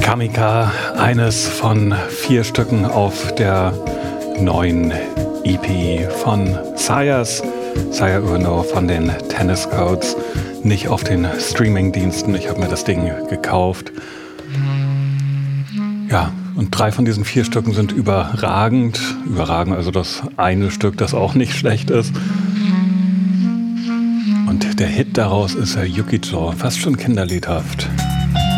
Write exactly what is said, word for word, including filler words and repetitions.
Kamika, eines von vier Stücken auf der neuen E P von Sires. Sire Uno von den Tennis Codes. Nicht auf den Streaming-Diensten. Ich habe mir das Ding gekauft. Ja, und drei von diesen vier Stücken sind überragend. Überragend, also das eine Stück, das auch nicht schlecht ist. Und der Hit daraus ist Yukicho, fast schon kinderliedhaft.